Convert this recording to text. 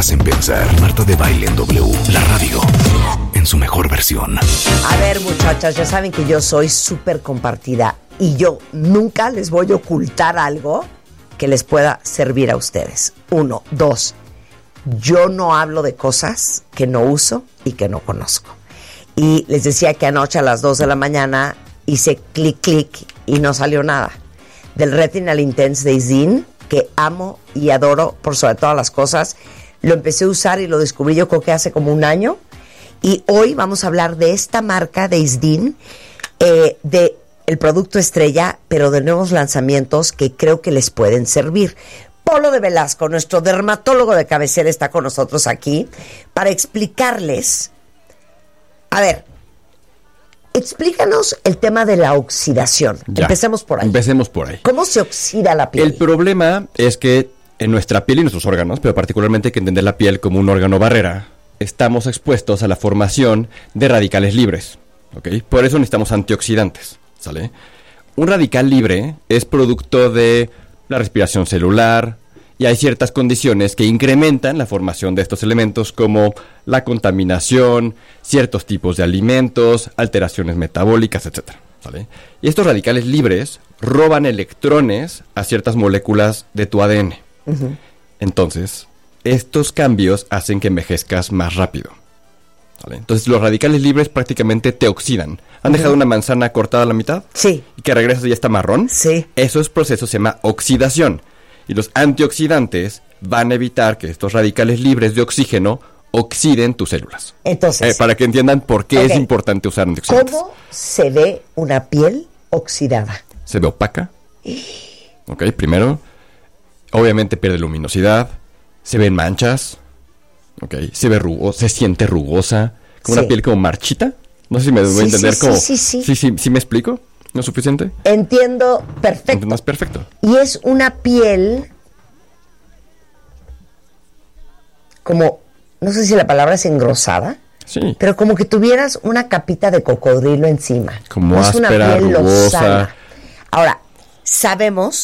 hacen pensar. Marta de Baile en W, la radio en su mejor versión. A ver, muchachas, ya saben que yo soy súper compartida y yo nunca les voy a ocultar algo que les pueda servir a ustedes. 1, 2, yo no hablo de cosas que no uso y que no conozco. Y les decía que anoche a las 2 de la mañana hice clic y no salió nada. Del Retinal Intense de Isdin, que amo y adoro por sobre todas las cosas. Lo empecé a usar y lo descubrí yo creo que hace como un año. Y hoy vamos a hablar de esta marca de Isdin, de el producto estrella, pero de nuevos lanzamientos que creo que les pueden servir. Polo de Velasco, nuestro dermatólogo de cabecera, está con nosotros aquí para explicarles. A ver, explícanos el tema de la oxidación. Ya, empecemos por ahí. Empecemos por ahí. ¿Cómo se oxida la piel? El problema es que en nuestra piel y nuestros órganos, pero particularmente hay que entender la piel como un órgano barrera, estamos expuestos a la formación de radicales libres, ¿ok? Por eso necesitamos antioxidantes, ¿sale? Un radical libre es producto de la respiración celular y hay ciertas condiciones que incrementan la formación de estos elementos como la contaminación, ciertos tipos de alimentos, alteraciones metabólicas, etc., ¿sale? Y estos radicales libres roban electrones a ciertas moléculas de tu ADN. Uh-huh. Entonces, estos cambios hacen que envejezcas más rápido, ¿vale? Entonces, los radicales libres prácticamente te oxidan. ¿Han dejado una manzana cortada a la mitad? Sí. ¿Y que regresas y ya está marrón? Sí. Esos procesos se llama oxidación. Y los antioxidantes van a evitar que estos radicales libres de oxígeno oxiden tus células. Entonces, para que entiendan por qué es importante usar antioxidantes. ¿Cómo se ve una piel oxidada? Se ve opaca. Ok, primero. Obviamente pierde luminosidad. Se ven manchas. Ok, se ve rugosa, se siente rugosa. Como una piel como marchita. No sé si me voy a entender ¿Sí me explico? ¿No es suficiente? Entiendo perfecto. No es perfecto. Y es una piel como, no sé si la palabra es engrosada. Sí. Pero como que tuvieras una capita de cocodrilo encima. Como no áspera, es una piel rugosa. lozana. Ahora, sabemos